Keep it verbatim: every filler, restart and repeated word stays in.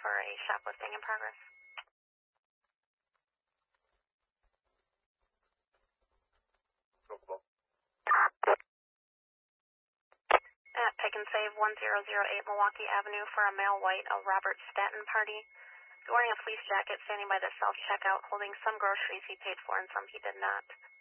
for a shoplifting in progress. At Pick and Save one zero zero eight Milwaukee Avenue for a male white, a Robert Staten party. He's wearing a fleece jacket, standing by the self-checkout, holding some groceries he paid for and some he did not.